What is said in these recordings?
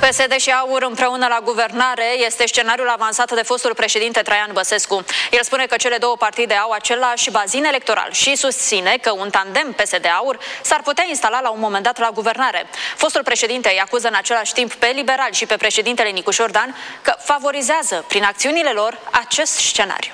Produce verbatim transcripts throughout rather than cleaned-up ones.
P S D și AUR împreună la guvernare este scenariul avansat de fostul președinte Traian Băsescu. El spune că cele două partide au același bazin electoral și susține că un tandem P S D-AUR s-ar putea instala la un moment dat la guvernare. Fostul președinte îi acuză în același timp pe liberali și pe președintele Nicu Șordan că favorizează prin acțiunile lor acest scenariu.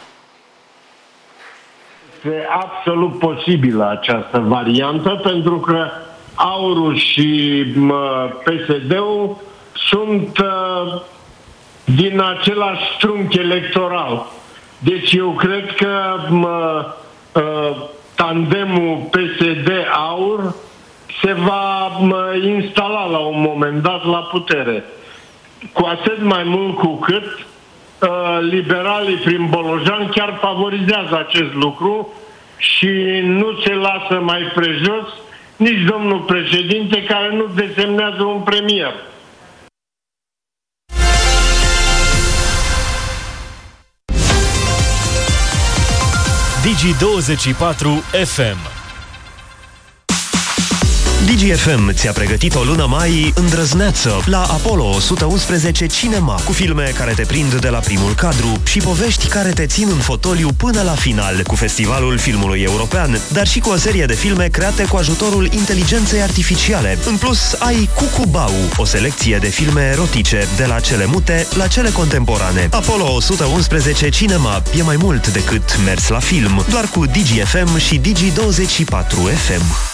Este absolut posibilă această variantă pentru că AUR-ul și P S D-ul sunt uh, din același trunchi electoral. Deci eu cred că uh, tandemul P S D-AUR se va uh, instala la un moment dat la putere. Cu atât mai mult cu cât uh, liberalii prin Bolojan chiar favorizează acest lucru și nu se lasă mai prejos nici domnul președinte, care nu desemnează un premier. Digi douăzeci și patru F M. Digi F M ți-a pregătit o lună mai îndrăzneață la Apollo o sută unsprezece Cinema, cu filme care te prind de la primul cadru și povești care te țin în fotoliu până la final, cu Festivalul Filmului European, dar și cu o serie de filme create cu ajutorul inteligenței artificiale. În plus, ai Cucubau, o selecție de filme erotice, de la cele mute la cele contemporane. Apollo o sută unsprezece Cinema e mai mult decât mers la film, doar cu Digi F M și Digi douăzeci și patru F M.